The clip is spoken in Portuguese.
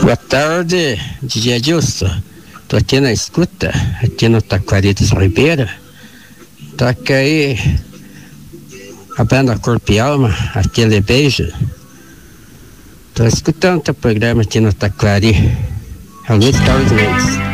Boa tarde, DJ Adilson. Tô aqui na escuta, aqui no Taquaritas Ribeira. Toca aí a banda Corpo e Alma, aquele beijo. Tô escutando teu programa aqui no Taquari. Alô, Carlos Mendes.